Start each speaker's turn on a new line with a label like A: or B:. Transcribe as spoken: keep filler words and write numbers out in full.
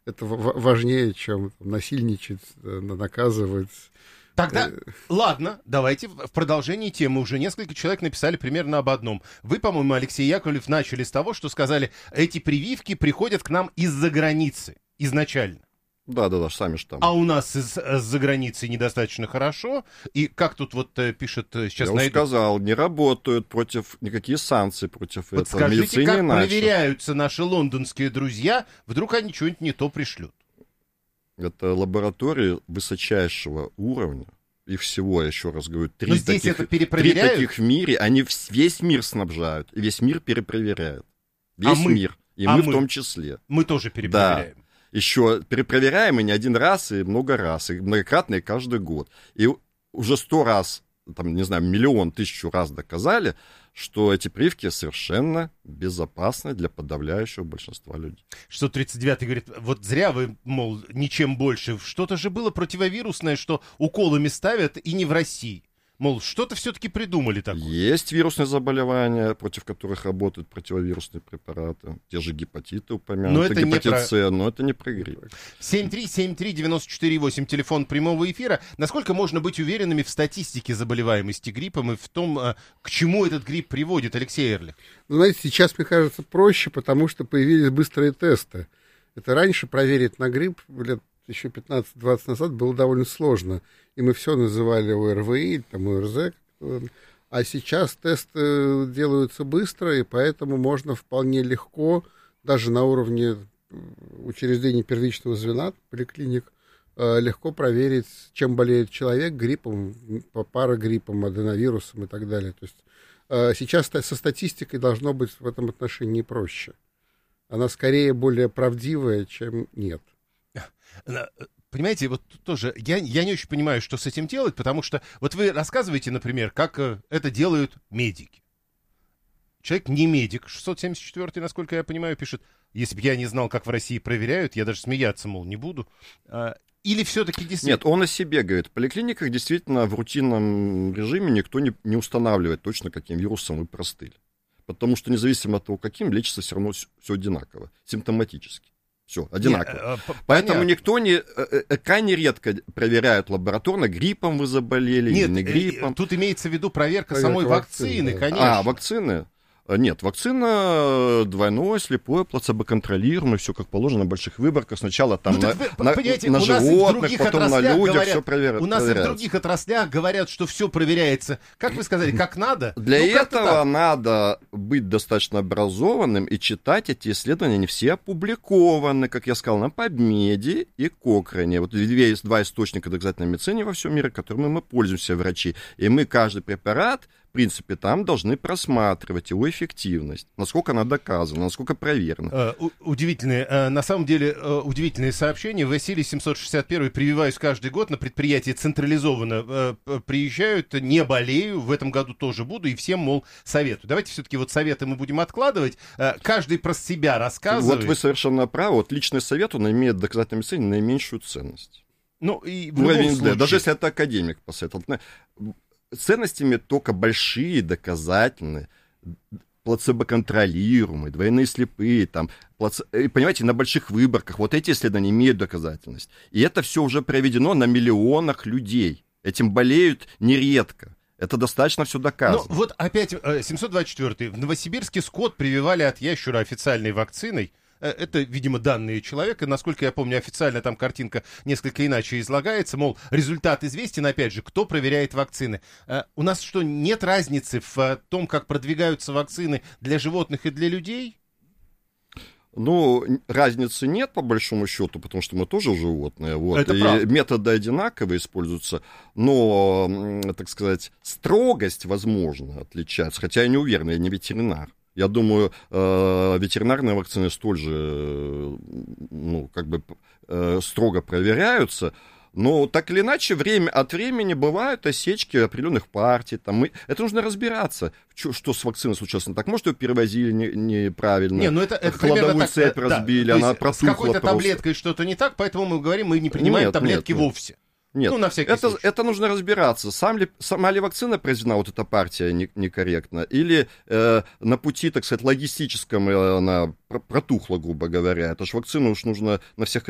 A: это в- важнее, чем там, насильничать, наказывать.
B: Тогда, ладно, давайте в продолжении темы. Уже несколько человек написали примерно об одном. Вы, по-моему, Алексей Яковлев, начали с того, что сказали, эти прививки приходят к нам из-за границы изначально.
C: Да, да, да, сами же там.
B: А у нас из-за границы недостаточно хорошо. И как тут вот э, пишет э, сейчас...
C: Я
B: найду...
C: уже сказал, не работают против, никакие санкции против
B: вот
C: этого.
B: Скажите,
C: Медицине
B: как
C: иначе.
B: проверяются наши лондонские друзья, вдруг они что-нибудь не то пришлют?
C: Это лаборатории высочайшего уровня. Их всего, я еще раз говорю, три,
B: Но здесь
C: таких,
B: это
C: три
B: перепроверяют?
C: таких в мире. Они весь мир снабжают, и весь мир перепроверяют. Весь
B: А мы?
C: мир. И
B: А
C: мы,
B: мы?
C: в том числе.
B: Мы тоже перепроверяем.
C: Да. Еще перепроверяем и не один раз, и много раз, и многократно, и каждый год. И уже сто раз, там, не знаю, миллион, тысячу раз доказали, что эти прививки совершенно безопасны для подавляющего большинства людей.
B: шестьсот тридцать девятый говорит, вот зря вы, мол, ничем больше. Что-то же было противовирусное, что уколами ставят, и не в России. Мол, что-то все-таки придумали такое.
C: Есть вирусные заболевания, против которых работают противовирусные препараты. Те же гепатиты упомянуты,
B: Но это
C: гепатит
B: не про...
C: С, но это не про грипп.
B: семь три семь три девять четыре восемь, телефон прямого эфира. Насколько можно быть уверенными в статистике заболеваемости гриппом и в том, к чему этот грипп приводит, Алексей Эрлих?
A: Ну, знаете, сейчас, мне кажется, проще, потому что появились быстрые тесты. Это раньше проверить на грипп лет еще пятнадцать-двадцать назад было довольно сложно. И мы все называли ОРВИ, там, ОРЗ. А сейчас тесты делаются быстро, и поэтому можно вполне легко, даже на уровне учреждений первичного звена, поликлиник, легко проверить, чем болеет человек, гриппом, парагриппом, аденовирусом и так далее. То есть сейчас со статистикой должно быть в этом отношении проще. Она скорее более правдивая, чем нет.
B: Понимаете, вот тут тоже, я, я не очень понимаю, что с этим делать, потому что вот вы рассказываете, например, как э, это делают медики. Человек не медик, шестьсот семьдесят четвёртый, насколько я понимаю, пишет, если бы я не знал, как в России проверяют, я даже смеяться, мол, не буду. А, или все-таки действительно...
C: Нет, он о себе говорит. В поликлиниках действительно в рутинном режиме никто не, не устанавливает точно, каким вирусом вы простыли. Потому что независимо от того, каким, лечится все равно все одинаково, симптоматически. Все, одинаково. Не, Поэтому понятно. Никто не... Крайне редко проверяют лабораторно, гриппом вы заболели
B: Нет,
C: или не гриппом.
B: Тут имеется в виду проверка, проверка самой вакцины, вакцины да. конечно.
C: А, вакцины? Нет, вакцина двойное, слепое, плацебо-контролируемое, все как положено на больших выборках. Сначала там
B: ну,
C: на,
B: вы,
C: на, на животных, потом на людях
B: говорят,
C: все провер...
B: У нас
C: проверяется.
B: И в других отраслях говорят, что все проверяется, как вы сказали, как надо.
C: Для
B: ну,
C: этого надо быть достаточно образованным и читать эти исследования. Они все опубликованы, как я сказал, на Пабмеде и Кохране. Вот есть два источника доказательной медицины во всем мире, которыми мы пользуемся, врачи. И мы каждый препарат, в принципе, там должны просматривать его эффективность, насколько она доказана, насколько проверена.
B: Uh, удивительные, uh, на самом деле, uh, удивительные сообщения. Василий семьсот шестьдесят один, прививаюсь каждый год, на предприятие централизованно uh, приезжают, не болею, в этом году тоже буду, и всем, мол, советую. Давайте все-таки вот советы мы будем откладывать, uh, каждый про себя рассказывает.
C: Вот вы совершенно правы, вот личный совет, он имеет в доказательной медицине наименьшую ценность.
B: Ну, и в любом случае...
C: Даже если это академик посоветовал. Ценностями только большие, доказательные, плацебо-контролируемые, двойные слепые, там, плаце... понимаете, на больших выборках. Вот эти исследования имеют доказательность. И это все уже проведено на миллионах людей. Этим болеют нередко. Это достаточно все доказано.
B: Ну, вот опять семьсот двадцать четвёртый. В Новосибирске скот прививали от ящера официальной вакциной. Это, видимо, данные человека. Насколько я помню, официально там картинка несколько иначе излагается. Мол, результат известен, опять же, кто проверяет вакцины. А у нас что, нет разницы в том, как продвигаются вакцины для животных и для людей?
C: Ну, разницы нет, по большому счету, потому что мы тоже животные. Вот.
B: Это
C: и
B: правда.
C: Методы одинаковые используются, но, так сказать, строгость, возможно, отличается. Хотя я не уверен, я не ветеринар. Я думаю, э, ветеринарные вакцины столь же, ну, как бы э, строго проверяются, но так или иначе, время от времени бывают осечки определенных партий. Там мы... Это нужно разбираться, что, что с вакциной случилось. Так, может, ее перевозили не, неправильно,
B: не, ну это, это
C: кладовую цепь
B: так,
C: разбили,
B: да,
C: она протухла.
B: С какой-то
C: просто.
B: таблеткой что-то не так, поэтому мы говорим, мы не принимаем
C: нет,
B: таблетки
C: нет, нет.
B: вовсе.
C: Нет,
B: ну, на всякий
C: это,
B: случай.
C: это нужно разбираться. Сам ли, сама ли вакцина произведена, вот эта партия, не, некорректно, или э, на пути, так сказать, логистическом она протухла, грубо говоря. Это же вакцину уж нужно на всех